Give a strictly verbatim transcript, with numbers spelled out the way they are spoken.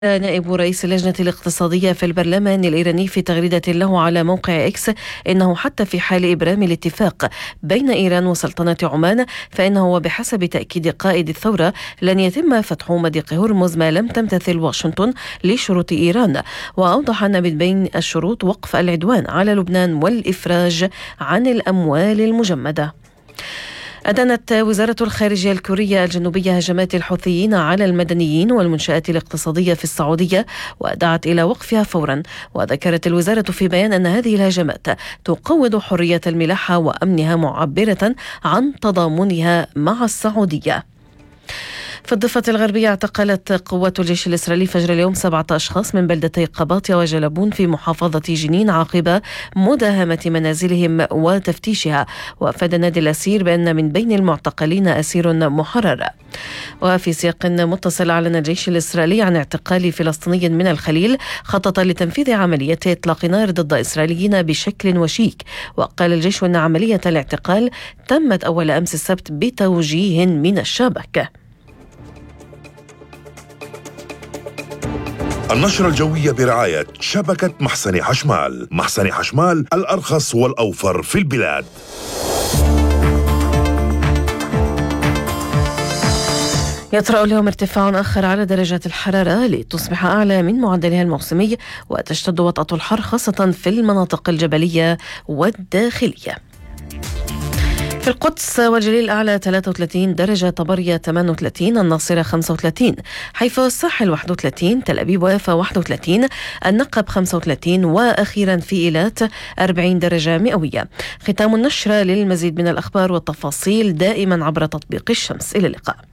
نائب رئيس اللجنة الاقتصادية في البرلمان الإيراني في تغريدة له على موقع إكس إنه حتى في حال إبرام الاتفاق بين إيران وسلطنة عمان فإنه وبحسب تأكيد قائد الثورة لن يتم فتح مضيق هرمز ما لم تمتثل واشنطن لشروط إيران. وأوضح أن من بين الشروط وقف العدوان على لبنان والإفراج عن الأموال المجمدة. أدانت وزارة الخارجية الكورية الجنوبية هجمات الحوثيين على المدنيين والمنشآت الاقتصادية في السعودية ودعت إلى وقفها فورا. وذكرت الوزارة في بيان أن هذه الهجمات تقوض حرية الملاحة وأمنها معبرة عن تضامنها مع السعودية. في الضفة الغربية اعتقلت قوات الجيش الإسرائيلي فجر اليوم سبعة أشخاص من بلدتي قباطيا وجلبون في محافظة جنين عقب مداهمة منازلهم وتفتيشها. وأفاد نادي الأسير بأن من بين المعتقلين أسير محرر. وفي سياق متصل أعلن الجيش الإسرائيلي عن اعتقال فلسطيني من الخليل خطط لتنفيذ عملية إطلاق نار ضد إسرائيليين بشكل وشيك. وقال الجيش أن عملية الاعتقال تمت أول أمس السبت بتوجيه من الشبكة. النشرة الجوية برعاية شبكة محسن حشمال. محسن حشمال الأرخص والأوفر في البلاد. يطرأ اليوم ارتفاع آخر على درجات الحرارة لتصبح أعلى من معدلها الموسمي وتشتد وطأة الحر خاصة في المناطق الجبلية والداخلية. في القدس والجليل الأعلى ثلاثة وثلاثين درجة، طبرية ثمانية وثلاثين، الناصرة خمسة وثلاثين، حيفا والساحل واحد وثلاثين، تل أبيب ويافا واحد وثلاثين، النقب خمسة وثلاثين، وأخيرا في إيلات أربعين درجة مئوية. ختام النشرة. للمزيد من الأخبار والتفاصيل دائما عبر تطبيق الشمس. إلى اللقاء.